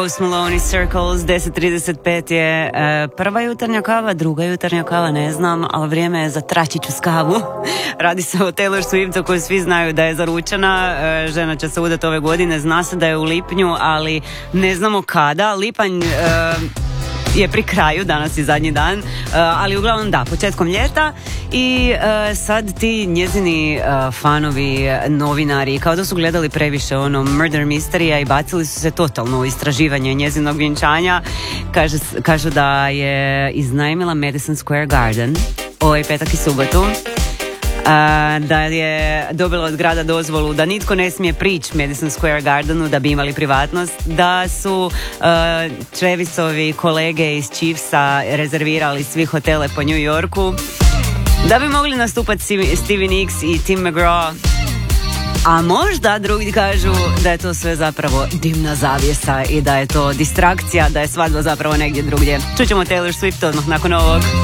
Post Malone Circles, 10:35 je prva jutarnja kava, druga jutarnja kava, ne znam, ali vrijeme je za tračiću s kavu. Radi se o Taylor Swiftu koju svi znaju da je zaručena, žena će se udati ove godine, zna se da je u lipnju, ali ne znamo kada. Lipanj je pri kraju, danas je zadnji dan, ali uglavnom da, početkom ljeta. I sad ti njezini fanovi, novinari, kao da su gledali previše ono Murder Mystery-a i bacili su se totalno u istraživanje njezinog vjenčanja. Kažu da je iznajmila Madison Square Garden ovaj petak i subotu, da je dobila od grada dozvolu da nitko ne smije prići Madison Square Gardenu da bi imali privatnost, da su Travisovi kolege iz Chiefsa rezervirali svi hotele po New Yorku da bi mogli nastupati Stevie Nicks i Tim McGraw. A možda drugi kažu da je to sve zapravo dimna zavjesa i da je to distrakcija, da je svadba zapravo negdje drugdje. Čućemo Taylor Swift odmah nakon ovog.